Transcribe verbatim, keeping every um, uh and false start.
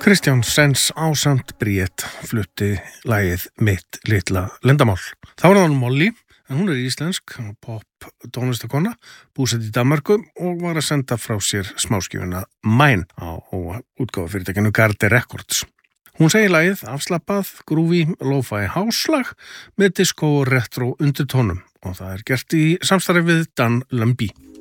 Kristján Sens ásamt Bríett flutti lagið Mitt litla leyndarmál. Þá er það Molly, en hún er íslensk pop tónlistakona, búsett í Danmörku og var að senda frá sér smáskífuna Mine á útgáfufyrirtækinu Garde Records. Hún segir lagið afslappað, groovy, lo-fi háslag með disco og retro undirtónum og það er gert í samstarfi við Dan Lumbee.